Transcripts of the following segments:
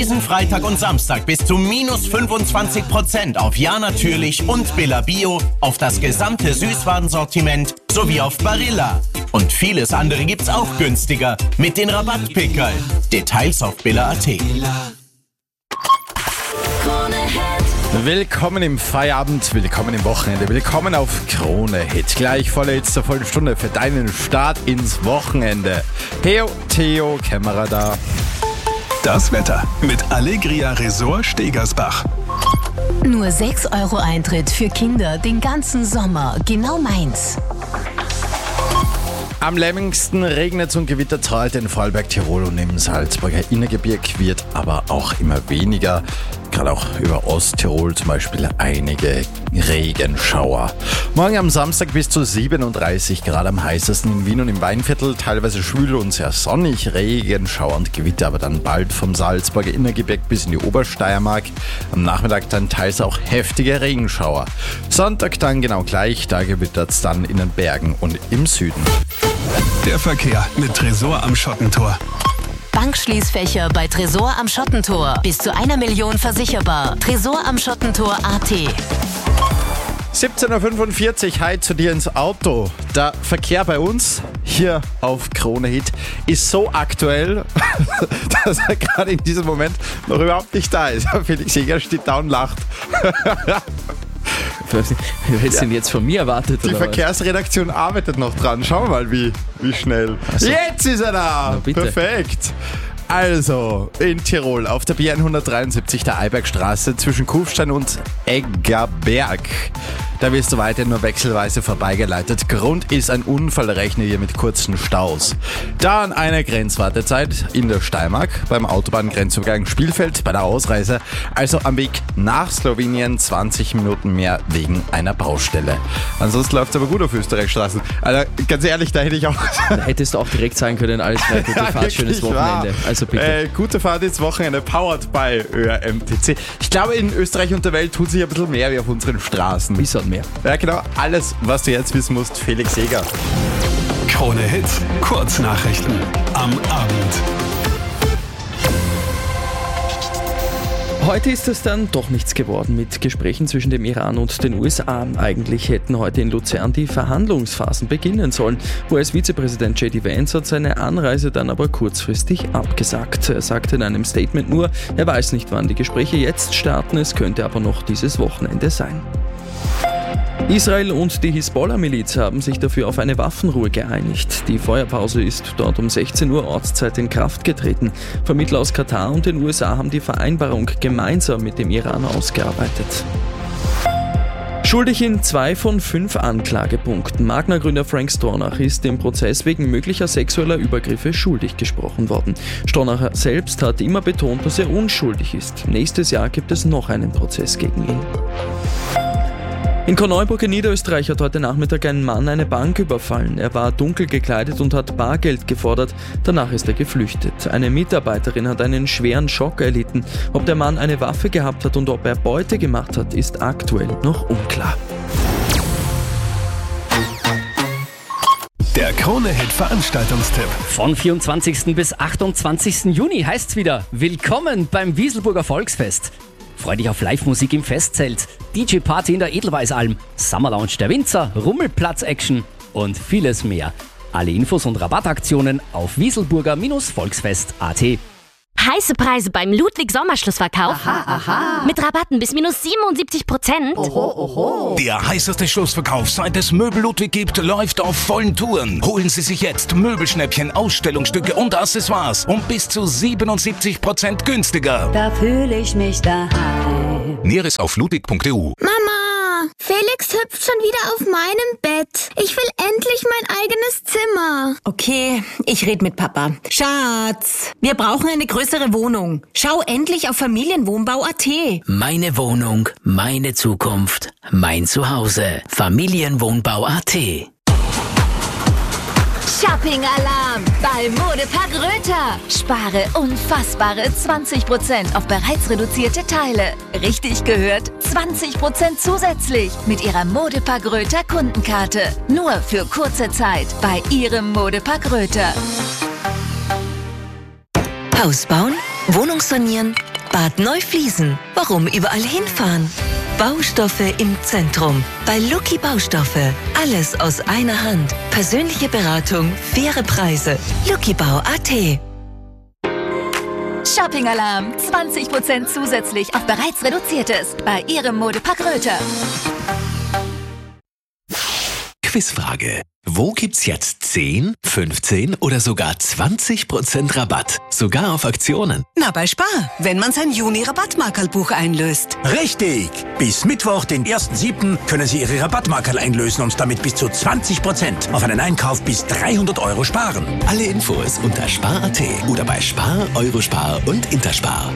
Diesen Freitag und Samstag bis zu minus 25% auf Ja Natürlich und Billa Bio, auf das gesamte Süßwarensortiment sowie auf Barilla. Und vieles andere gibt's auch günstiger mit den Rabattpickerl. Details auf billa.at. Willkommen im Feierabend, willkommen im Wochenende, willkommen auf Krone Hit. Gleich vorletzte Viertelstunde für deinen Start ins Wochenende. Theo, Kämmerer da. Das Wetter mit Allegria Resort Stegersbach. Nur 6 € Eintritt für Kinder den ganzen Sommer. Genau meins. Am längsten regnet und gewittert heute in Vorarlberg, Tirol und im Salzburger Innergebirg, wird aber auch immer weniger. Gerade auch über Osttirol zum Beispiel einige Regenschauer. Morgen am Samstag bis zu 37 Grad am heißesten in Wien und im Weinviertel, teilweise schwül und sehr sonnig, Regenschauer und Gewitter, aber dann bald vom Salzburger Innergebirg bis in die Obersteiermark. Am Nachmittag dann teils auch heftige Regenschauer. Sonntag dann genau gleich, da gewittert es dann in den Bergen und im Süden. Der Verkehr mit Tresor am Schottentor. Bankschließfächer bei Tresor am Schottentor. Bis zu 1 Million versicherbar. Tresor am Schottentor.at. 17.45 Uhr, hi zu dir ins Auto. Der Verkehr bei uns hier auf Krone Hit ist so aktuell, dass er gerade in diesem Moment noch überhaupt nicht da ist. Felix Jäger steht da und lacht. Hättest du denn jetzt von mir erwartet? Die Verkehrsredaktion arbeitet noch dran. Schauen wir mal, wie schnell. Also, jetzt ist er da! Perfekt! Also, in Tirol auf der B173 der Eibergstraße zwischen Kufstein und Eggerberg. Da wirst du weiter nur wechselweise vorbeigeleitet. Grund ist ein Unfall, rechne hier mit kurzen Staus. Dann eine Grenzwartezeit in der Steiermark beim Autobahngrenzübergang Spielfeld bei der Ausreise. Also am Weg nach Slowenien 20 Minuten mehr wegen einer Baustelle. Ansonsten läuft es aber gut auf Österreichstraßen. Also ganz ehrlich, da hätte ich auch... Da hättest du auch direkt sagen können, alles klar, gute Fahrt, schönes Wochenende. Also bitte. Gute Fahrt ins Wochenende, powered by ÖRMTC. Ich glaube, in Österreich und der Welt tut sich ein bisschen mehr wie auf unseren Straßen. Mehr. Ja, genau. Alles, was du jetzt wissen musst, Felix Jäger. Krone Hit, Kurznachrichten am Abend. Heute ist es dann doch nichts geworden mit Gesprächen zwischen dem Iran und den USA. Eigentlich hätten heute in Luzern die Verhandlungsphasen beginnen sollen. US-Vizepräsident J.D. Vance hat seine Anreise dann aber kurzfristig abgesagt. Er sagte in einem Statement nur, er weiß nicht, wann die Gespräche jetzt starten, es könnte aber noch dieses Wochenende sein. Israel und die Hisbollah-Miliz haben sich dafür auf eine Waffenruhe geeinigt. Die Feuerpause ist dort um 16 Uhr Ortszeit in Kraft getreten. Vermittler aus Katar und den USA haben die Vereinbarung gemeinsam mit dem Iran ausgearbeitet. Schuldig in 2 von 5 Anklagepunkten. Magna-Gründer Frank Stronach ist im Prozess wegen möglicher sexueller Übergriffe schuldig gesprochen worden. Stronach selbst hat immer betont, dass er unschuldig ist. Nächstes Jahr gibt es noch einen Prozess gegen ihn. In Korneuburg in Niederösterreich hat heute Nachmittag ein Mann eine Bank überfallen. Er war dunkel gekleidet und hat Bargeld gefordert. Danach ist er geflüchtet. Eine Mitarbeiterin hat einen schweren Schock erlitten. Ob der Mann eine Waffe gehabt hat und ob er Beute gemacht hat, ist aktuell noch unklar. Der Krone Hit Veranstaltungstipp. Von 24. bis 28. Juni heißt's wieder: Willkommen beim Wieselburger Volksfest. Freu dich auf Live-Musik im Festzelt, DJ-Party in der Edelweißalm, Summer Lounge der Winzer, Rummelplatz-Action und vieles mehr. Alle Infos und Rabattaktionen auf wieselburger-volksfest.at. Heiße Preise beim Ludwig Sommerschlussverkauf. Aha. Mit Rabatten bis minus 77%. Oho. Der heißeste Schlussverkauf, seit es Möbel Ludwig gibt, läuft auf vollen Touren. Holen Sie sich jetzt Möbelschnäppchen, Ausstellungsstücke und Accessoires um bis zu 77% günstiger. Da fühle ich mich daheim. Näheres auf ludwig.eu. Mama, Felix hüpft schon wieder auf meinem Bett. Ich will endlich mein eigenes Zimmer. Okay, ich rede mit Papa. Schatz, wir brauchen eine größere Wohnung. Schau endlich auf Familienwohnbau.at. Meine Wohnung, meine Zukunft, mein Zuhause. Familienwohnbau.at. Shopping-Alarm bei Modepark Röther. Spare unfassbare 20% auf bereits reduzierte Teile. Richtig gehört, 20% zusätzlich mit Ihrer Modepark Röther Kundenkarte. Nur für kurze Zeit bei Ihrem Modepark Röther. Haus bauen, Wohnung sanieren, Bad Neufliesen. Warum überall hinfahren? Baustoffe im Zentrum. Bei Lucky Baustoffe. Alles aus einer Hand. Persönliche Beratung, faire Preise. luckybau.at. Shopping-Alarm. 20% zusätzlich auf bereits Reduziertes bei Ihrem Modepark Röther. Quizfrage. Wo gibt's jetzt 10, 15 oder sogar 20% Rabatt? Sogar auf Aktionen. Na, bei Spar, wenn man sein Juni-Rabattmarkerlbuch einlöst. Richtig! Bis Mittwoch, den 1.7. können Sie Ihre Rabattmarkerl einlösen und damit bis zu 20% auf einen Einkauf bis 300 € sparen. Alle Infos unter Spar.at oder bei Spar, Eurospar und Interspar.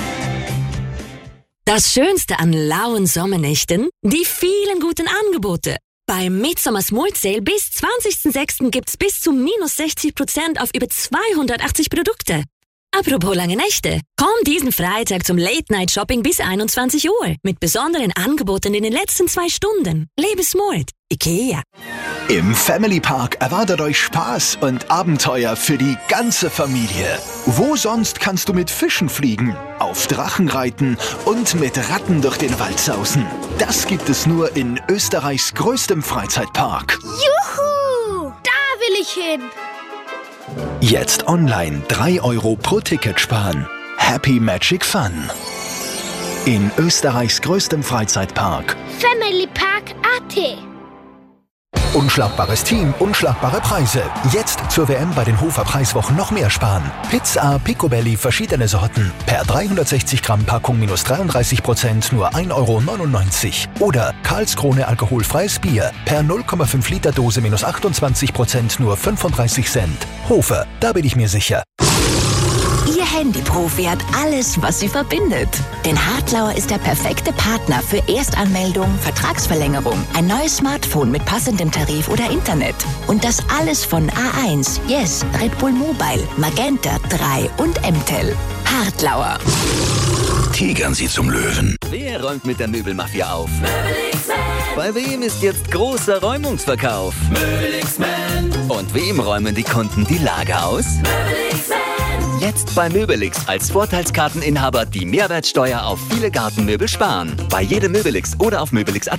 Das Schönste an lauen Sommernächten? Die vielen guten Angebote. Beim Midsummer Small Sale bis 20.06. gibt's bis zu minus 60% auf über 280 Produkte. Apropos lange Nächte. Komm diesen Freitag zum Late-Night-Shopping bis 21 Uhr mit besonderen Angeboten in den letzten 2 Stunden. Lebe smart. IKEA. Im Family Park erwartet euch Spaß und Abenteuer für die ganze Familie. Wo sonst kannst du mit Fischen fliegen, auf Drachen reiten und mit Ratten durch den Wald sausen? Das gibt es nur in Österreichs größtem Freizeitpark. Juhu! Da will ich hin! Jetzt online 3 € pro Ticket sparen. Happy Magic Fun. In Österreichs größtem Freizeitpark. Family Park AT. Unschlagbares Team, unschlagbare Preise. Jetzt zur WM bei den Hofer Preiswochen noch mehr sparen. Pizza Picobelli, verschiedene Sorten. Per 360 Gramm Packung minus 33%, nur 1,99 €. Oder Karlskrone alkoholfreies Bier. Per 0,5 Liter Dose minus 28%, nur 35 Cent. Hofer, da bin ich mir sicher. Ihr Handyprofi hat alles, was sie verbindet. Denn Hartlauer ist der perfekte Partner für Erstanmeldung, Vertragsverlängerung, ein neues Smartphone mit passendem Tarif oder Internet. Und das alles von A1, Yes, Red Bull Mobile, Magenta 3 und M-Tel. Hartlauer. Tigern Sie zum Löwen. Wer räumt mit der Möbelmafia auf? Bei wem ist jetzt großer Räumungsverkauf? Und wem räumen die Kunden die Lager aus? Jetzt bei Möbelix als Vorteilskarteninhaber die Mehrwertsteuer auf viele Gartenmöbel sparen. Bei jedem Möbelix oder auf Möbelix.at.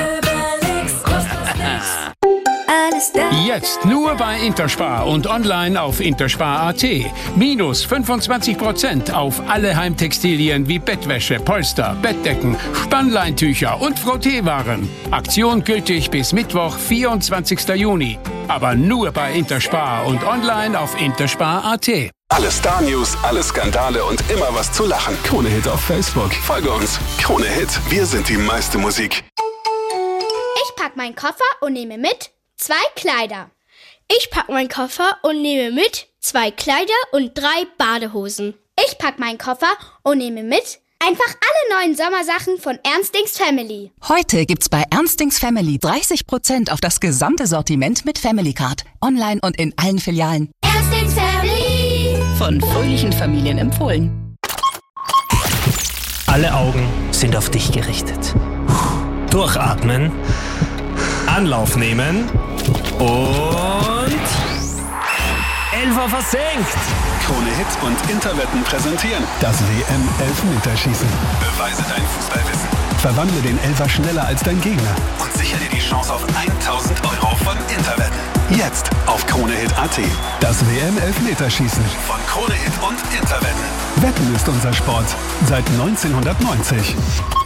Jetzt nur bei Interspar und online auf interspar.at. Minus 25% auf alle Heimtextilien wie Bettwäsche, Polster, Bettdecken, Spannleintücher und Frotteewaren. Aktion gültig bis Mittwoch, 24. Juni. Aber nur bei Interspar und online auf interspar.at. Alle Star-News, alle Skandale und immer was zu lachen. Krone Hit auf Facebook. Folge uns. Krone Hit. Wir sind die meiste Musik. Ich pack meinen Koffer und nehme mit 2 Kleider. Ich pack meinen Koffer und nehme mit 2 Kleider und 3 Badehosen. Ich pack meinen Koffer und nehme mit einfach alle neuen Sommersachen von Ernstings Family. Heute gibt's bei Ernstings Family 30% auf das gesamte Sortiment mit Family Card. Online und in allen Filialen. Ernstings Family. Von fröhlichen Familien empfohlen. Alle Augen sind auf dich gerichtet. Durchatmen. Anlauf nehmen. Und... Elfer versenkt! Krone Hit und Interwetten präsentieren das WM-Elfmeterschießen. Beweise dein Fußballwissen. Verwandle den Elfer schneller als dein Gegner und sichere dir die Chance auf 1.000 € von Interwetten. Jetzt auf KroneHit.at. Das WM-Elfmeterschießen von Krone Hit und Interwetten. Wetten ist unser Sport seit 1990.